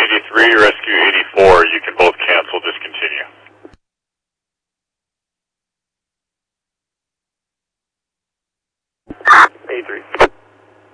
83, Rescue 84, you can both cancel, discontinue. A3.